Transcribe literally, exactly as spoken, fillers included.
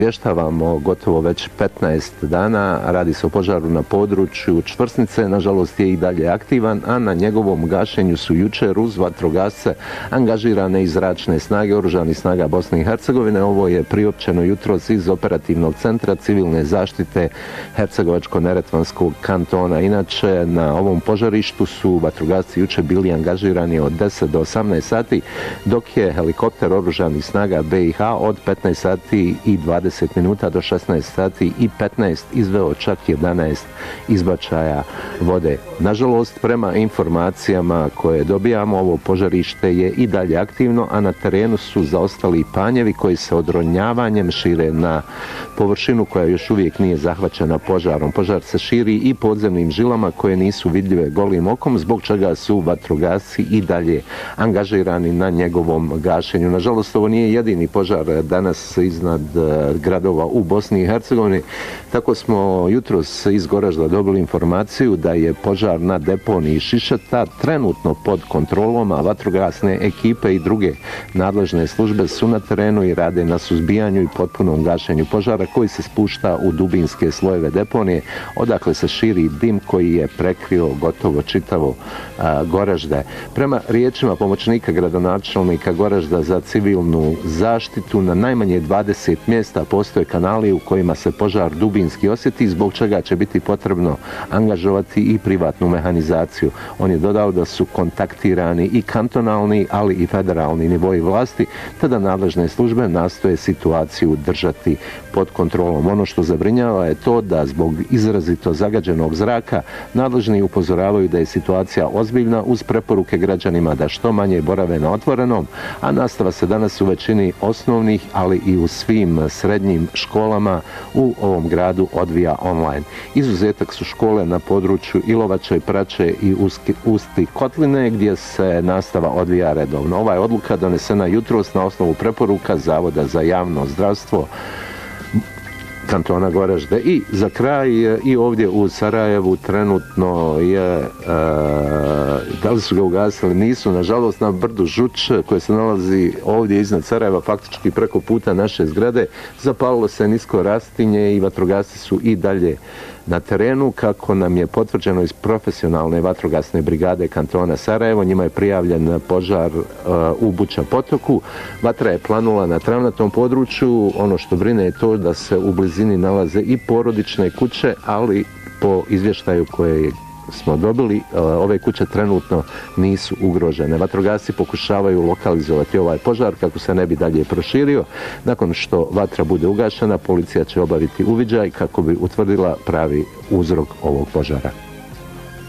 Vještavamo gotovo već petnaest dana, radi se o požaru na području Čvrsnice, nažalost je i dalje aktivan, a na njegovom gašenju su jučer uz vatrogasce angažirane i zračne snage Oružanih snaga Bosne i Hercegovine. Ovo je priopćeno jutros iz operativnog centra civilne zaštite Hercegovačko-neretvanskog kantona. Inače, na ovom požarištu su vatrogasci jučer bili angažirani od deset do osamnaest sati, dok je helikopter Oružanih snaga B i H od petnaest sati i dvadeset minuta do šesnaest sati i petnaest izveo čak jedanaest izbačaja vode. Nažalost, prema informacijama koje dobijamo, ovo požarište je i dalje aktivno, a na terenu su zaostali panjevi koji se odronjavanjem šire na površinu koja još uvijek nije zahvaćena požarom. Požar se širi i podzemnim žilama koje nisu vidljive golim okom, zbog čega su vatrogasci i dalje angažirani na njegovom gašenju. Nažalost, ovo nije jedini požar danas iznad gradova u Bosni i Hercegovini. Tako smo jutros iz Goražda dobili informaciju da je požar na deponiji Šišeta trenutno pod kontrolom, a vatrogasne ekipe i druge nadležne službe su na terenu i rade na suzbijanju i potpunom gašenju požara koji se spušta u dubinske slojeve deponije, odakle se širi dim koji je prekrio gotovo čitavo a, Goražde. Prema riječima pomoćnika gradonačelnika Goražda za civilnu zaštitu, na najmanje dvadeset mjesta postoje kanali u kojima se požar dubinski osjeti, zbog čega će biti potrebno angažovati i privatnu mehanizaciju. On je dodao da su kontaktirani i kantonalni, ali i federalni nivoji vlasti, te da nadležne službe nastoje situaciju držati pod kontrolom. Ono što zabrinjava je to da zbog izrazito zagađenog zraka nadležni upozoravaju da je situacija ozbiljna, uz preporuke građanima da što manje borave na otvorenom, a nastava se danas u većini osnovnih, ali i u svim srednjim školama u ovom gradu odvija online. Izuzetak su škole na području Ilovače, Prače i Usti Kotline, gdje se nastava odvija redovno. Ova je odluka donesena jutros na osnovu preporuka Zavoda za javno zdravstvo kantona Goražde. I za kraj, i ovdje u Sarajevu trenutno je, e, da li su ga ugasili, nisu, nažalost, na brdu Žuč koje se nalazi ovdje iznad Sarajeva, faktički preko puta naše zgrade, zapalilo se nisko rastinje i vatrogasci su i dalje na terenu. Kako nam je potvrđeno iz profesionalne vatrogasne brigade kantona Sarajevo, njima je prijavljen požar uh, u Buča potoku. Vatra je planula na travnatom području. Ono što brine je to da se u blizini nalaze i porodične kuće, ali po izvještaju koje smo dobili, ove kuće trenutno nisu ugrožene. Vatrogasci pokušavaju lokalizovati ovaj požar kako se ne bi dalje proširio. Nakon što vatra bude ugašena, policija će obaviti uviđaj kako bi utvrdila pravi uzrok ovog požara.